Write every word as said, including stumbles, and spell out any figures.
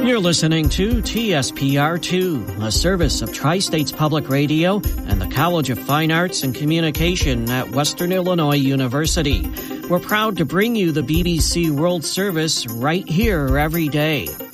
You're listening to T S P R two, a service of Tri-States Public Radio and the College of Fine Arts and Communication at Western Illinois University. We're proud to bring you the B B C World Service right here every day.